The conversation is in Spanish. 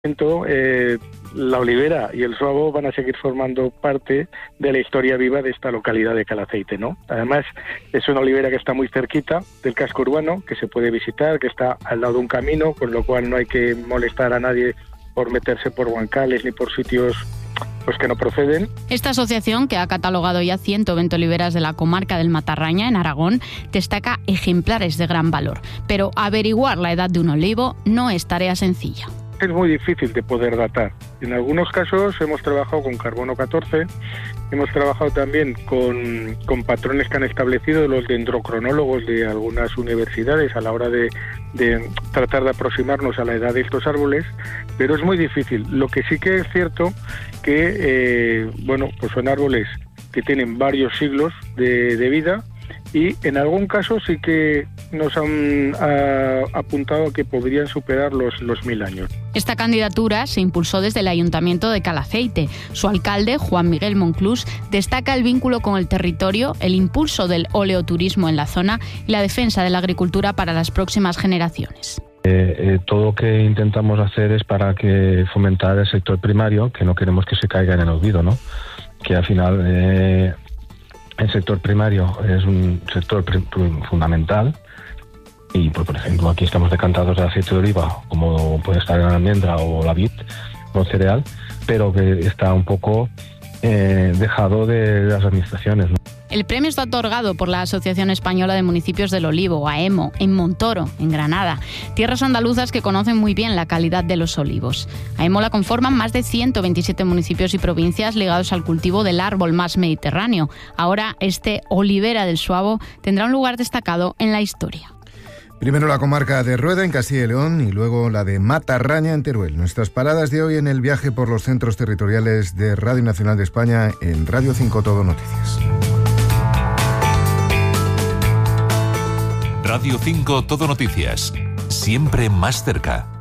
La olivera y el suavo van a seguir formando parte de la historia viva de esta localidad de Calaceite, ¿no? Además, es una olivera que está muy cerquita del casco urbano, que se puede visitar, que está al lado de un camino, con lo cual no hay que molestar a nadie por meterse por bancales ni por sitios pues que no proceden. Esta asociación, que ha catalogado ya 120 oliveras de la comarca del Matarraña, en Aragón, destaca ejemplares de gran valor. Pero averiguar la edad de un olivo no es tarea sencilla. Es muy difícil de poder datar. En algunos casos hemos trabajado con carbono 14, hemos trabajado también con patrones que han establecido los dendrocronólogos de algunas universidades a la hora de tratar de aproximarnos a la edad de estos árboles, pero es muy difícil. Lo que sí que es cierto que pues son árboles que tienen varios siglos de vida, y en algún caso sí que nos han apuntado que podrían superar los 1000 años. Esta candidatura se impulsó desde el Ayuntamiento de Calaceite. Su alcalde, Juan Miguel Monclús, destaca el vínculo con el territorio, el impulso del oleoturismo en la zona y la defensa de la agricultura para las próximas generaciones. Todo lo que intentamos hacer es para que fomentar el sector primario, que no queremos que se caiga en el olvido, ¿no? Que al final el sector primario es un sector fundamental y, pues, por ejemplo, aquí estamos decantados de aceite de oliva, como puede estar la almendra o la vid o cereal, pero que está un poco dejado de las administraciones, ¿no? El premio está otorgado por la Asociación Española de Municipios del Olivo, AEMO, en Montoro, en Granada, tierras andaluzas que conocen muy bien la calidad de los olivos. AEMO la conforman más de 127 municipios y provincias ligados al cultivo del árbol más mediterráneo. Ahora, este Olivera del Suavo tendrá un lugar destacado en la historia. Primero la comarca de Rueda, en Castilla y León, y luego la de Matarraña, en Teruel. Nuestras paradas de hoy en el viaje por los centros territoriales de Radio Nacional de España en Radio 5 Todo Noticias. Radio 5 Todo Noticias, siempre más cerca.